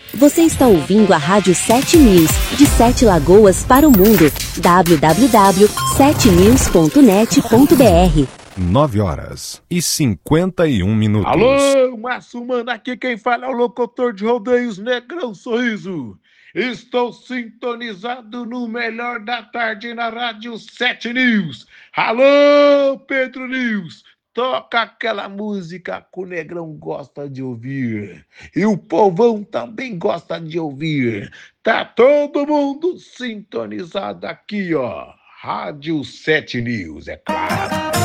Você está ouvindo a Rádio 7 News, de 7 Lagoas para o mundo. www.7news.net.br 9h51. Alô, Márcio Mano, aqui quem fala é o locutor de rodeios Negrão Sorriso. Estou sintonizado no melhor da tarde na Rádio 7 News. Alô, Pedro News, toca aquela música que o Negrão gosta de ouvir. E o povão também gosta de ouvir. Tá todo mundo sintonizado aqui, ó. Rádio 7 News, é claro.